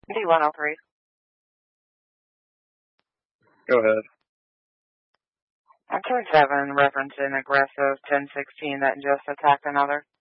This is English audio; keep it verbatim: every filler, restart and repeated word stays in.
D one oh three. Go ahead. On two seven, referencing aggressive ten sixteen that just attacked another.